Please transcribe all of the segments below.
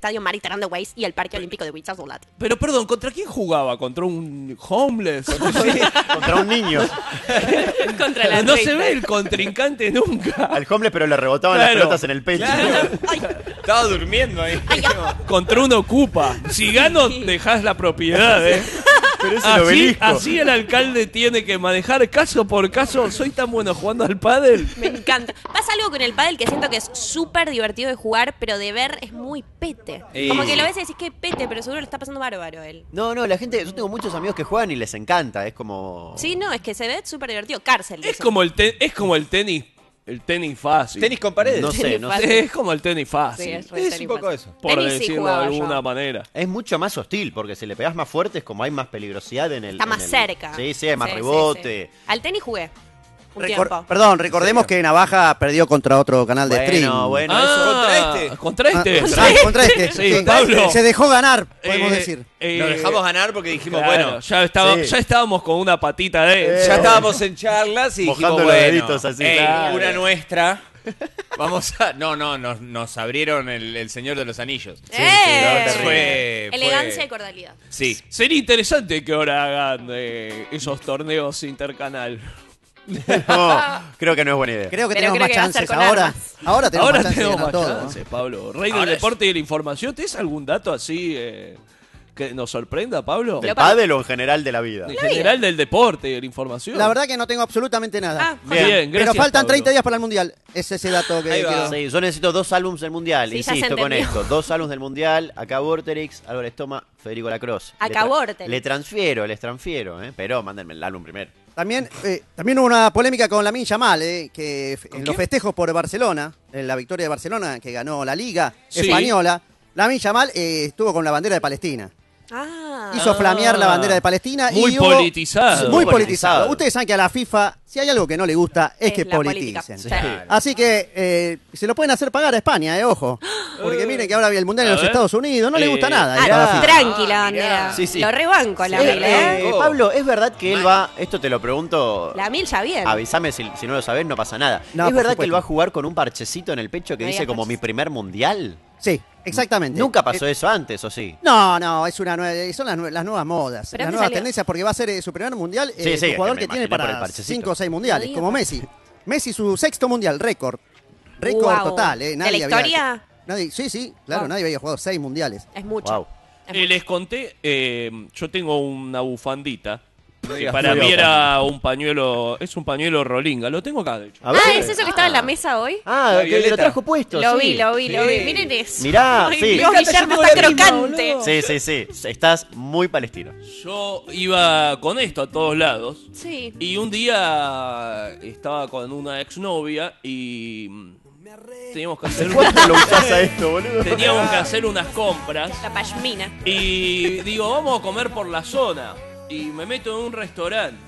estadio Mariterán de Weiss y el Parque Olímpico de Huichasolati. Pero perdón, ¿contra quién jugaba? ¿Contra un homeless? Contra un niño. Contra la No se ve el contrincante nunca. Al homeless, pero le rebotaban las pelotas en el pecho. Estaba durmiendo ahí. Contra un ocupa. Si gano, dejás la propiedad, ¿eh? Pero es el obelisco. Así el alcalde tiene que manejar caso por caso. Soy tan bueno jugando al pádel. Me encanta. Pasa algo con el pádel que siento que es súper divertido de jugar, pero de ver es muy pete. Como que lo ves y decís que pete, pero seguro lo está pasando bárbaro él. No, la gente, yo tengo muchos amigos que juegan y les encanta, es como... Sí, no, es que se ve súper divertido. Cárcel. Es como el tenis. El tenis fácil. Tenis con paredes. No sé, Tenis no fácil. sé. Es como el tenis fácil. Sí, Es tenis un poco fácil. eso. Por Tenis sí decirlo de jugaba alguna yo. manera. Es mucho más hostil, porque si le pegas más fuerte es como hay más peligrosidad en el... Está más cerca. Sí, hay más Sí, rebote. sí. Al tenis jugué un tiempo. Perdón, recordemos que Navaja perdió contra otro canal de stream. Bueno, Contra este. Contra este. Sí, Pablo. Se dejó ganar, podemos decir. Nos dejamos ganar porque dijimos, Claro, bueno, ya estábamos con una patita de... ya estábamos en charlas y Mojando dijimos, los bueno, deditos así. Claro. una nuestra. Vamos a... No, nos abrieron el Señor de los Anillos. Fue... Elegancia y cordialidad. Sí. Sería interesante que ahora hagan esos torneos intercanal. No, creo que no es buena idea. Creo que Pero tenemos creo más que va a ser chances con ahora. armas. Ahora tenemos Ahora más chances de tenemos ganar más todo. chances, Pablo. Rey del Ahora deporte y de la información. ¿Tienes algún dato así que nos sorprenda, Pablo? ¿Del pádel o en general de la vida? En general del deporte y de la información. La verdad que no tengo absolutamente nada. Ah, Bien, Pero gracias, faltan Pablo. 30 días para el Mundial. Es ese dato que Ahí va. quiero. Sí, yo necesito 2 álbumes del Mundial, Sí, ya se insisto con entendió. esto. 2 álbumes del Mundial, acá Vorterix, Álvaro Estoma, Federico Lacroze. Acá Vorterix. Les transfiero, pero mándenme el álbum primero. También hubo una polémica con Lamine Yamal, que en los festejos por Barcelona, en la victoria de Barcelona, que ganó la Liga Sí. Española, Lamine Yamal estuvo con la bandera de Palestina. Ah. Hizo flamear la bandera de Palestina. Muy y hubo- politizado. Muy Muy politizado. politizado. Ustedes saben que a la FIFA, si hay algo que no le gusta, es que la política. politicen. Sí. Así que se lo pueden hacer pagar a España, ojo. Porque miren que ahora había el Mundial en A los ver. Estados Unidos, no le gusta nada. Ah, a la FIFA. tranquila, bandera. Sí, sí. Lo rebanco a la Mil, ¿eh? Pablo, ¿es verdad que él va, esto te lo pregunto, La Mil ya bien. avísame si no lo sabés, no pasa nada. No, ¿Es por verdad que supuesto. él va a jugar con un parchecito en el pecho que No dice digas como parches. mi primer Mundial? Sí, exactamente. Nunca pasó eso antes, ¿o sí? No, es una son las nuevas modas, Pero las antes nuevas salió- tendencias, porque va a ser su primer mundial, Sí, un sí, jugador me que tiene imaginé por el para parchecito. 5 o 6 mundiales, No como digas. Messi. Messi su sexto mundial, récord Wow. total. ¿De Nadie la había- historia? sí, claro, Wow. nadie había jugado 6 mundiales. Es mucho. Wow. Es mucho. Les conté, yo tengo una bufandita. Que digas para muy mí loca. era un pañuelo, es un pañuelo rolinga. Lo tengo acá, de hecho. A ver. ¿es eso que estaba en la mesa hoy? Ah, La que violeta. lo trajo puesto. Lo sí. vi. Sí. Miren eso. Mirá, Ay, sí. Dios, Me encanta, Guillermo yo está tengo la misma, crocante. boludo. Sí, estás muy palestino. Yo iba con esto a todos lados. Sí. Y un día estaba con una exnovia y teníamos que hacer, ¿Cuánto lo usás a esto, boludo? teníamos que hacer unas compras. La pashmina. Y digo, vamos a comer por la zona. Y me meto en un restaurante.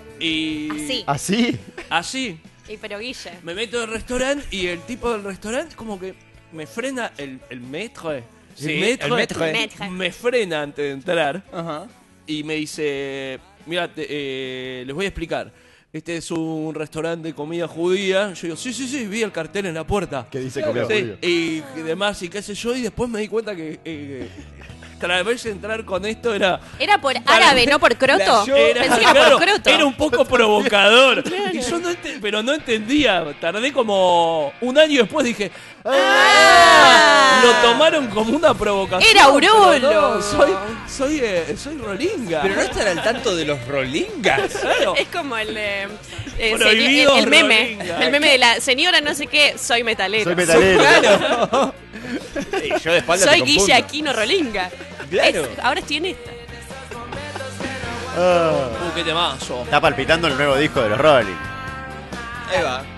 Y Así. ¿Así? así, Y pero Guille. me meto en el restaurante y el tipo del restaurante como que me frena el maître. Sí, el maître, el maître. Maître. me frena antes de entrar Ajá. y me dice, mira, les voy a explicar. Este es un restaurante de comida judía. Yo digo, sí, vi el cartel en la puerta. ¿Qué dice comida Sí, judía? y demás, y qué sé yo, y después me di cuenta que tras vez entrar con esto era... ¿Era por árabe, no por croto? Pensé que era claro, por croto. era un poco provocador. Y yo pero no entendía. Tardé como un año después, dije... Ah. Lo tomaron como una provocación. Era pero Urolo. no, soy rolinga. Pero no estar al tanto de los rolingas. Claro. Es como el Prohibido el meme. rolinga. El meme de la señora no sé qué, soy metalero. Soy metalero. Claro. Yo de espalda Soy te Guille confundo. Aquino Rolinga. Claro. Ahora estoy en esta. Ah, Qué temazo. está palpitando el nuevo disco de los Rolling. Ahí va.